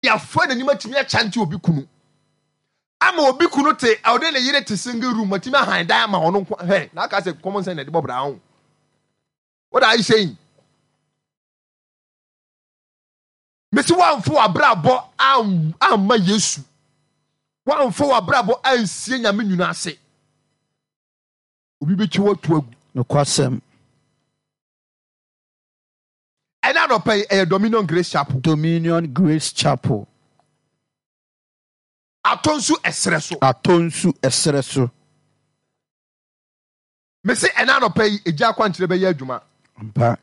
fun and you might me a chant to be kunu. I'm a big kunote, I'll then a year to single room, but Tima Hind, I'm on hey, like I said, common sense at Bob Brown. What are you saying? Mr. One for a brabo, I'm my yesu. One for a brabo, I'm seeing a minu na say. We be to no question. And I don't pay a Dominion Grace Chapel. Dominion Grace Chapel. Atonsu esreso. Atonsu esreso. Me say and I don't pay a Jakwan Trebe Yajuma. Ampa.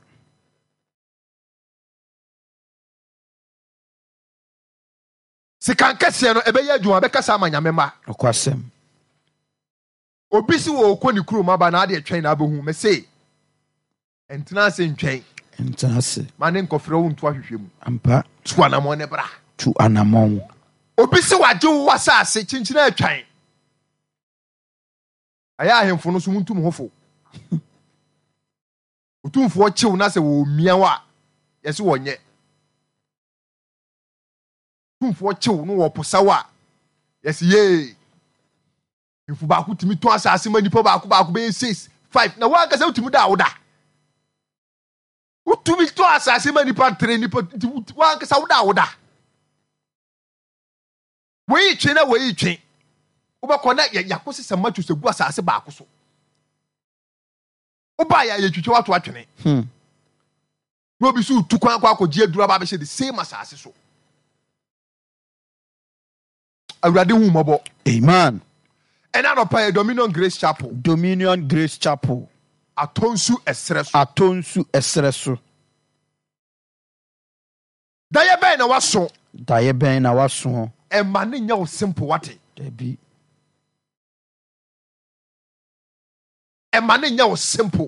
Se kan kese no ebe Yajuma be kasa amanya memba. No question. Obi si wo okoni kuro ma ba na ade twɛn na abehu me say entina se ntwɛn. Entina se. Mane nkofre wo nto ahwehwɛ mu. Ampa. Tu anamon ne bra. Tu anamon. Obi si waje wo asase chinchina atwan. Aya ahemfo no so muntum hofo. Otumfo chiw na se wo mia wa. Yesi wonye. Otumfo chiw no wo posa wa. Yesi ye. Ifu ba ku timi to asase ma nipa ba ku be 6 5 na wa kasa utimi da woda. Utumi to asase ma nipa 3 nipa wa kasa woda. We twe na we twe. Ubakọ na yakosi se matu se gu asase ba ko so. Uba ya twetwe wato atwene. No bi so tu kwan kwa akọji adura ba be the same asase so. Awurade hu mọbọ. Amen. And I don't pay Dominion Grace Chapel. Dominion Grace Chapel. Atonsu esreso. Atonsu esreso. Daye ben na waso. Daye ben na waso. E mane nya o simple wate. Debi. E mane nya o simple.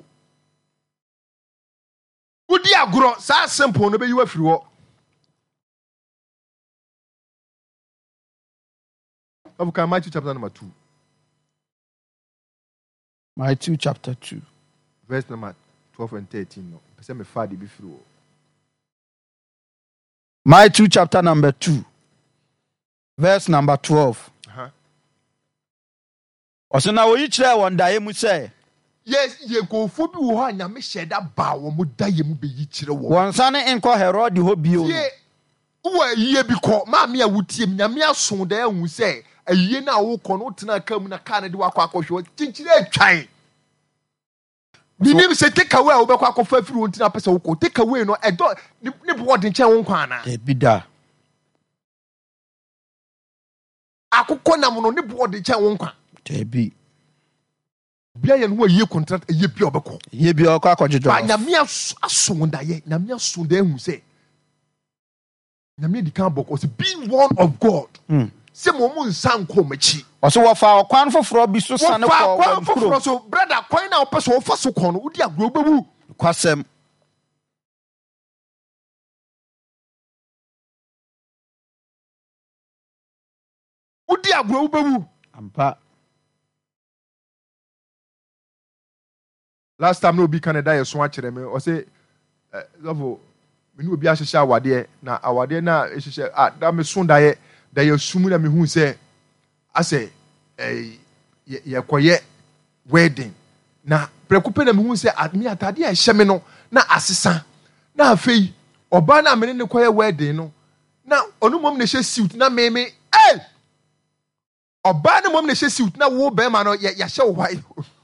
Udi agro sa simple no be you afiri wo. Abuka Matthew chapter number 2. Matthew chapter 2. Verse number 12 and 13. No. Pese me fadi bi firi wo. Matthew chapter number 2. Verse number 12. Oso na wo yi kire won daye mu say. Yes, ye go fo bi wo ha nyame hyeda ba wo mu daye mu be yi kire wo. Won sane enko Herod ho bio. Ye wo yiye bi ko ma me a wutiem nyame aso da hu say ayiye na wo ko no tena kam na ka na de wakọ akọhwe chinchire atwan. Binim se take away wo be kwa akọfa firi wo ntina pese wo ko take away no edo ne board nchen wo nkwa na. E bida. Akụkọ nam no ne board nchen wo nkwa. Debi. Bia ye no ayiye contract ayiye bia obekọ. Ye bia okọ akọjojo. Ba nyame aso da ye, nyame aso da hu say. Nyame di kan boko say be one of God. Se mo mu nsan ko machi. Oso wo fa okwan foforo bi so sane ko. Okwan foforo so brother kwan na opeso wo fa so ko no udi agro bebu. Kwasem. Udi agro bebu. Ampa. Last time no be Canada ye so akere me o say love me no obi ahyehyɛ awade na awade na ehyehyɛ da me so da ye sumu na me hu sɛ ase ye koye wedding na prekupe na me hu sɛ me atade a ɛhyɛ me no na asesa na afei oba na me ne koye wedding no na onu mom na hyɛ suit na me oba na mom na hyɛ suit na wo be ma no ya hyɛ wo hwai.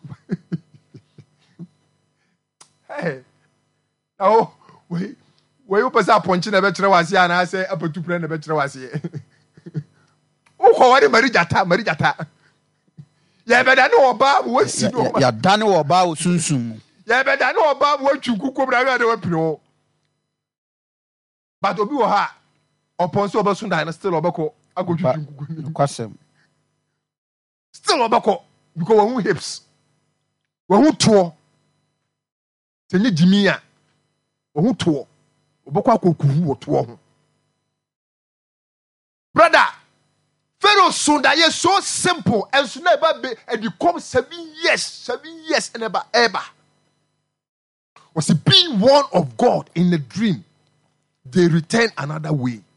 Hey, oh, wait, you pass up punching a better was here, and I say, up to plan a better was here. Oh, what a Marijata. Yeah, but I know about what's ya done about soon. Yeah, but I know about what you cook over the but Obi ha upon so about Sunday and still Obako. I go to Quasem. Still Obako because we're who hips. We're who tour. Senye jimia ohu to obokwa kokuhu wo to ho brother Pharaoh so that is so simple and so never be and you come 7 years and ever was being one of God in a dream they return another way